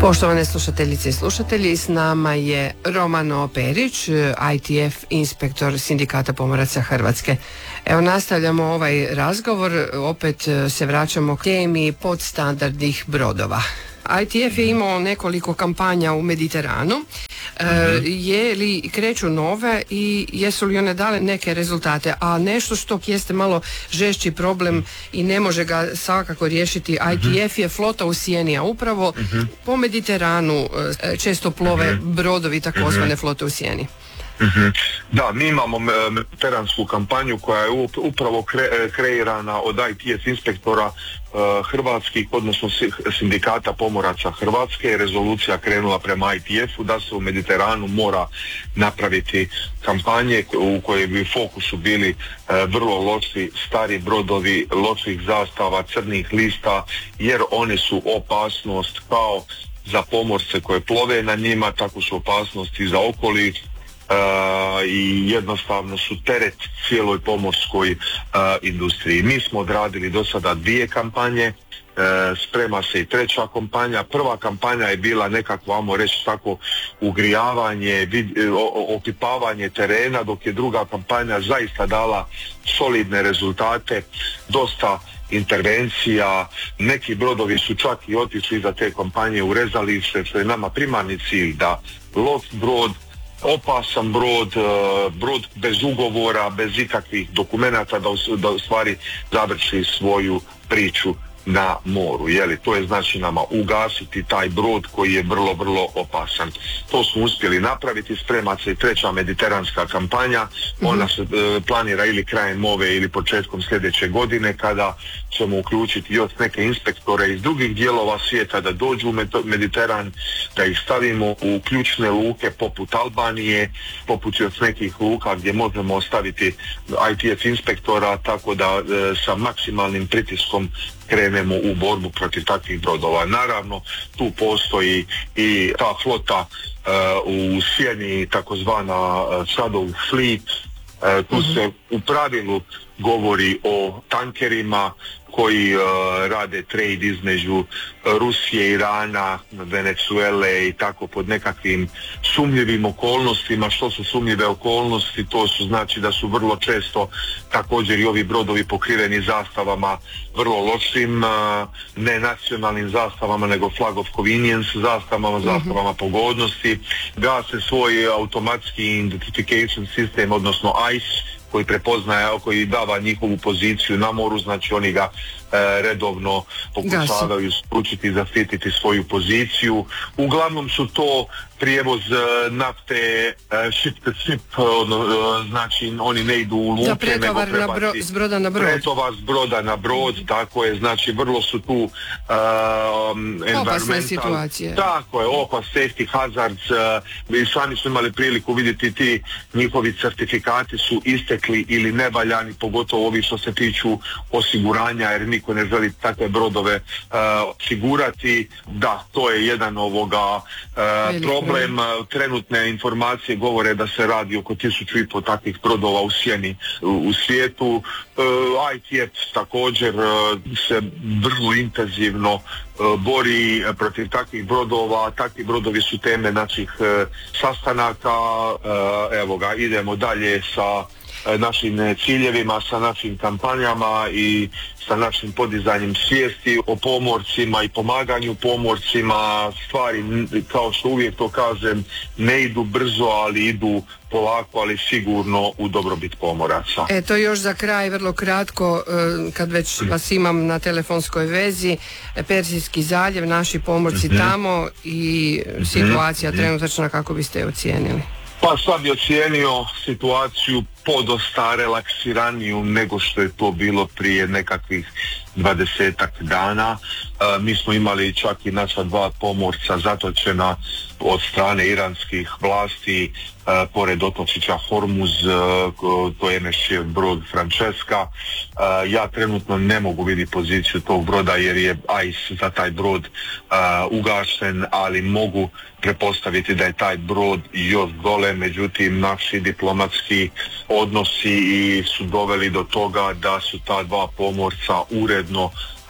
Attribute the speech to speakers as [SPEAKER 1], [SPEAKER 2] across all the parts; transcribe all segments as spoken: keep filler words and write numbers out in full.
[SPEAKER 1] Poštovane slušateljice i slušatelji, s nama je Romano Perić, I T F inspektor Sindikata pomoraca Hrvatske. Evo, nastavljamo ovaj razgovor, opet se vraćamo k temi podstandardnih brodova. I T F je imao nekoliko kampanja u Mediteranu. E, je li kreću nove i jesu li one dale neke rezultate? A nešto što jeste malo žešći problem i ne može ga svakako riješiti I T F je flota u sjeni, a upravo po Mediteranu e, često plove brodovi takozvane flote u sjeni.
[SPEAKER 2] Mm-hmm. Da, mi imamo mediteransku kampanju koja je upravo kre, kreirana od I T F inspektora uh, hrvatskih, odnosno Sindikata pomoraca Hrvatske. Rezolucija krenula prema I T F-u da se u Mediteranu mora napraviti kampanje u kojoj bi u fokusu bili uh, vrlo loši stari brodovi, loših zastava, crnih lista, jer oni su opasnost kao za pomorce koje plove na njima, tako su opasnosti za okoliš. Uh, i jednostavno su teret cijeloj pomorskoj uh, industriji. Mi smo odradili do sada dvije kampanje, uh, sprema se i treća kampanja. Prva kampanja je bila nekakvo, ajmo reći tako, ugrijavanje, vid, o, opipavanje terena, dok je druga kampanja zaista dala solidne rezultate, dosta intervencija, neki brodovi su čak i otišli za te kampanje u rezalište, što je nama primarni cilj, da loš brod, opasan brod, brod bez ugovora, bez ikakvih dokumenata, da u, da u stvari završi svoju priču na moru. Jeli, to je znači nama ugasiti taj brod koji je vrlo, vrlo opasan. To smo uspjeli napraviti, sprema se i treća mediteranska kampanja. Ona se e, planira ili krajem ove ili početkom sljedeće godine, kada ćemo uključiti još neke inspektore iz drugih dijelova svijeta da dođu u Mediteran, da ih stavimo u ključne luke poput Albanije, poput još nekih luka gdje možemo staviti I T F inspektora, tako da e, sa maksimalnim pritiskom krenemo u borbu protiv takvih brodova. Naravno, tu postoji i ta flota uh, u sjeni, takozvana uh, shadow fleet. Uh, tu mm-hmm. se u pravilu govori o tankerima koji uh, rade trade između Rusije, Irana, Venezuele i tako pod nekakvim sumnjivim okolnostima. Što su sumnjive okolnosti? To su znači da su vrlo često također i ovi brodovi pokriveni zastavama vrlo lošim, uh, ne nacionalnim zastavama, nego flag of convenience zastavama, mm-hmm. zastavama pogodnosti. Gase svoj automatski identification system, odnosno I C E, koji prepoznaje, koji dava njihovu poziciju na moru, znači oni ga e, redovno pokušavaju spručiti i zaštititi svoju poziciju. Uglavnom su to prijevoz e, nafte, e, ship to ship, ono, e, znači oni ne idu u luke,
[SPEAKER 1] da, pretovar
[SPEAKER 2] nego
[SPEAKER 1] na bro, s broda na brod.
[SPEAKER 2] Pretovar s broda na brod, mm. tako je, znači vrlo su tu um,
[SPEAKER 1] opasne situacije.
[SPEAKER 2] Tako je, opas, safety hazards, uh, sami smo imali priliku vidjeti ti njihovi certifikati su istekli ili nevaljani, pogotovo ovi što se tiču osiguranja, jer niko ne želi takve brodove uh, osigurati. Da, to je jedan ovoga uh, problem. Trenutne informacije govore da se radi oko tisuću i po takvih brodova u sjeni u, u svijetu. Uh, I T F također uh, se vrlo intenzivno uh, bori protiv takvih brodova. Takvi brodovi su teme naših uh, sastanaka. Uh, evo ga, idemo dalje sa našim ciljevima, sa našim kampanjama i sa našim podizanjem svijesti o pomorcima i pomaganju pomorcima. Stvari, kao što uvijek to kažem, ne idu brzo, ali idu polako, ali sigurno u dobrobit pomoraca.
[SPEAKER 1] E, to još za kraj, vrlo kratko, kad već vas imam na telefonskoj vezi, Persijski zaljev, naši pomorci mm-hmm. tamo i situacija mm-hmm. trenutačna, kako biste je ocijenili?
[SPEAKER 2] Pa sad bi ocijenio situaciju podosta relaksiraniju nego što je to bilo prije nekakvih dvadesetak dana. E, mi smo imali čak i naša dva pomorca zatočena od strane iranskih vlasti, e, pored otočića Hormuz, e, to je naš brod Francesca. E, ja trenutno ne mogu vidjeti poziciju tog broda jer je I C E za taj brod e, ugašen, ali mogu prepostaviti da je taj brod još dole, međutim naši diplomatski odnosi su doveli do toga da su ta dva pomorca uredno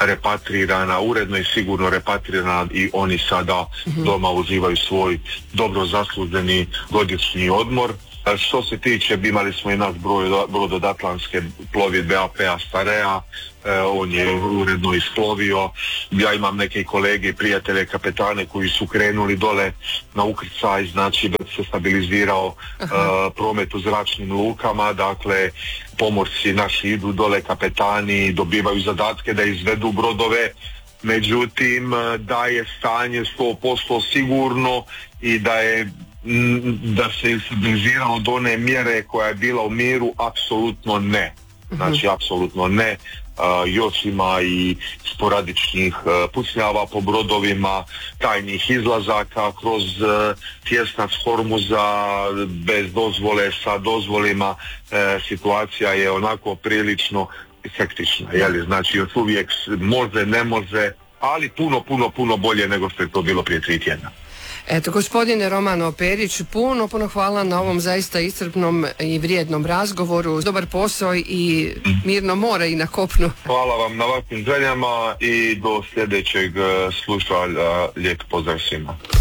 [SPEAKER 2] repatrirana, uredno i sigurno repatrirana i oni sada mm-hmm. doma uživaju svoj dobro zasluženi godišnji odmor. Što se tiče, imali smo i naš broj, brod od Atlantske plovidbe A P A Starea, e, on je uredno isplovio. Ja imam neke kolege i prijatelje kapetane koji su krenuli dole na ukrcaj, znači da se stabilizirao e, promet u zračnim lukama, dakle pomorci naši idu dole, kapetani dobivaju zadatke da izvedu brodove, međutim da je stanje sto posto sigurno i da je da se stabiliziralo do one mjere koja je bila u miru, apsolutno ne. Znači, apsolutno ne. Uh, još ima i sporadičnih uh, pucnjava po brodovima, tajnih izlazaka kroz uh, tjesnac Hormuza bez dozvole, sa dozvolima. Uh, situacija je onako prilično hektična, jeli? Znači, još uvijek može, ne može, ali puno, puno, puno bolje nego što je to bilo prije tri tjedna.
[SPEAKER 1] Eto, gospodine Romano Perić, puno, puno hvala na ovom zaista iscrpnom i vrijednom razgovoru. Dobar posao i mirno more i na kopnu.
[SPEAKER 2] Hvala vam na vašim željama i do sljedećeg slušanja. Lijep pozdrav svima.